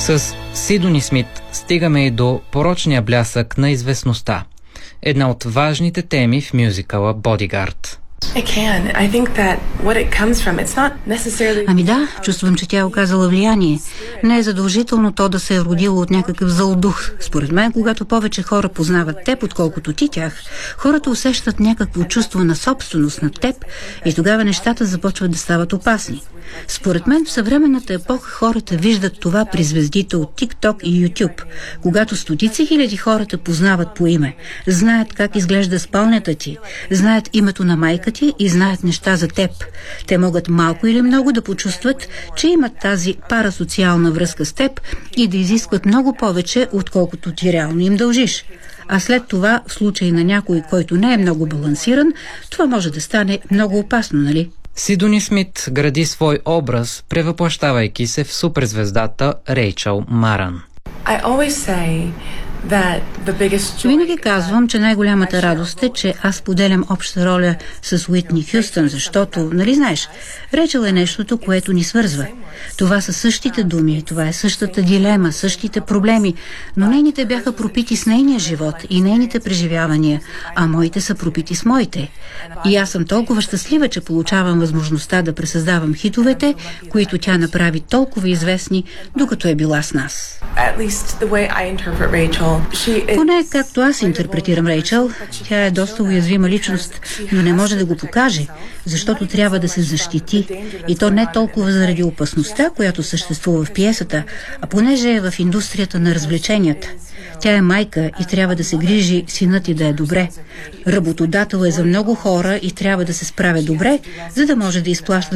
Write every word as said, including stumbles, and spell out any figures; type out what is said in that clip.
С Сидони Смит стигаме и до порочния блясък на известността. Една от важните теми в мюзикъла Бодигард. Ами да, чувствам, че тя е оказала влияние. Не е задължително то да се е родило от някакъв зъл дух. Според мен, когато повече хора познават теб, отколкото ти тях, хората усещат някакво чувство на собственост над теб и тогава нещата започват да стават опасни. Според мен в съвременната епоха хората виждат това при звездите от TikTok и YouTube, когато стотици хиляди хората познават по име, знаят как изглежда спалнята ти, знаят името на майка ти и знаят неща за теб. Те могат малко или много да почувстват, че имат тази парасоциална връзка с теб и да изискват много повече, отколкото ти реално им дължиш. А след това, в случай на някой, който не е много балансиран, това може да стане много опасно, нали? Сидони Смит гради свой образ, превъплащавайки се в суперзвездата Рейчъл Маран. Винаги казвам, че най-голямата радост е, че аз поделям обща роля с Уитни Хюстън, защото, нали знаеш, Рейчъл е нещото, което ни свързва. Това са същите думи, това е същата дилема, същите проблеми, но нейните бяха пропити с нейния живот и нейните преживявания, а моите са пропити с моите. И аз съм толкова щастлива, че получавам възможността да пресъздавам хитовете, които тя направи толкова известни, докато е била с нас. Поне както аз интерпретирам Рейчъл, тя е доста уязвима личност, но не може да го покаже, защото трябва да се защити. И то не толкова заради опасността, която съществува в пиесата, а понеже е в индустрията на развлеченията. Тя е майка и трябва да се грижи синът и да е добре. Работодател е за много хора и трябва да се справя добре, за да може да изплаща